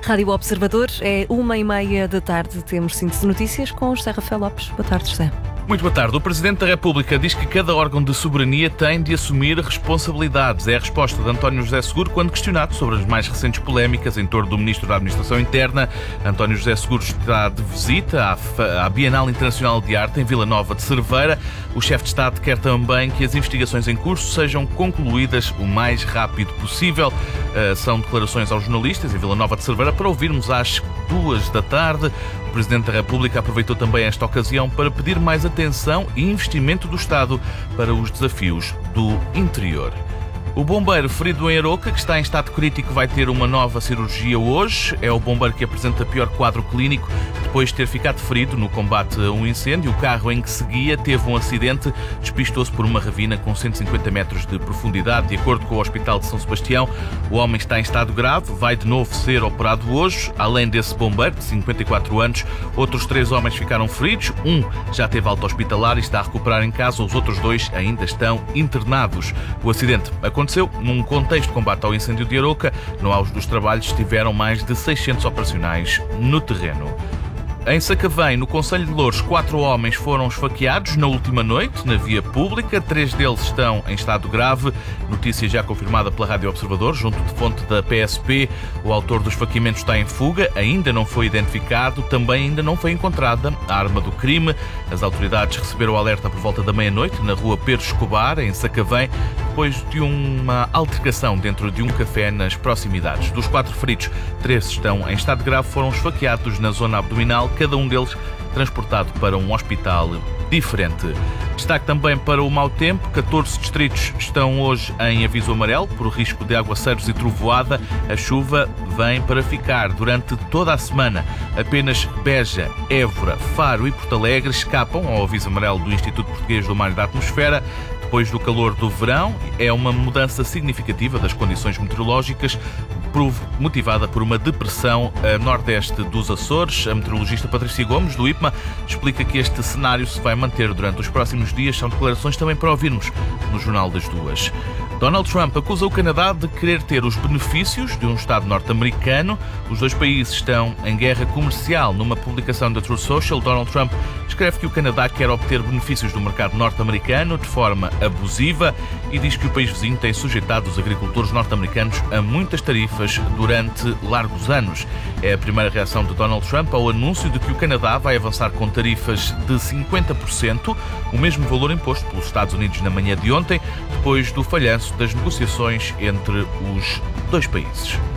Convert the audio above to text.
Rádio Observador, é 1h30 da tarde. Temos síntese de notícias com José Rafael Lopes. Boa tarde, José. Muito boa tarde. O Presidente da República diz que cada órgão de soberania tem de assumir responsabilidades. É a resposta de António José Seguro quando questionado sobre as mais recentes polémicas em torno do Ministro da Administração Interna. António José Seguro está de visita à Bienal Internacional de Arte em Vila Nova de Cerveira. O chefe de Estado quer também que as investigações em curso sejam concluídas o mais rápido possível. São declarações aos jornalistas em Vila Nova de Cerveira para ouvirmos às 2 da tarde. O Presidente da República aproveitou também esta ocasião para pedir mais atenção e investimento do Estado para os desafios do interior. O bombeiro ferido em Aroca, que está em estado crítico, vai ter uma nova cirurgia hoje. É o bombeiro que apresenta pior quadro clínico depois de ter ficado ferido no combate a um incêndio. O carro em que seguia teve um acidente, despistou-se por uma ravina com 150 metros de profundidade. De acordo com o Hospital de São Sebastião, o homem está em estado grave, vai de novo ser operado hoje. Além desse bombeiro, de 54 anos, outros 3 homens ficaram feridos. Um já teve alta hospitalar e está a recuperar em casa. Os outros 2 ainda estão internados. O acidente aconteceu num contexto de combate ao incêndio de Aroca. No auge dos trabalhos estiveram mais de 600 operacionais no terreno. Em Sacavém, no concelho de Louros, 4 homens foram esfaqueados na última noite, na via pública. 3 deles estão em estado grave. Notícia já confirmada pela Rádio Observador, junto de fonte da PSP. O autor do esfaqueamento está em fuga, ainda não foi identificado. Também ainda não foi encontrada a arma do crime. As autoridades receberam o alerta por volta da meia-noite, na rua Pedro Escobar, em Sacavém, depois de uma altercação dentro de um café nas proximidades. Dos 4 feridos, 3 estão em estado grave, foram esfaqueados na zona abdominal, cada um deles transportado para um hospital diferente. Destaque também para o mau tempo. 14 distritos estão hoje em aviso amarelo por risco de aguaceiros e trovoada. A chuva vem para ficar durante toda a semana. Apenas Beja, Évora, Faro e Porto Alegre escapam ao aviso amarelo do Instituto Português do Mar e da Atmosfera. Depois do calor do verão, é uma mudança significativa das condições meteorológicas, motivada por uma depressão a nordeste dos Açores. A meteorologista Patrícia Gomes, do IPMA, explica que este cenário se vai manter durante os próximos dias. São declarações também para ouvirmos no Jornal das 2. Donald Trump acusa o Canadá de querer ter os benefícios de um Estado norte-americano. Os 2 países estão em guerra comercial. Numa publicação da Truth Social, Donald Trump escreve que o Canadá quer obter benefícios do mercado norte-americano de forma abusiva e diz que o país vizinho tem sujeitado os agricultores norte-americanos a muitas tarifas durante largos anos. É a primeira reação de Donald Trump ao anúncio de que o Canadá vai avançar com tarifas de 50%, o mesmo valor imposto pelos Estados Unidos na manhã de ontem, depois do falhanço das negociações entre os 2 países.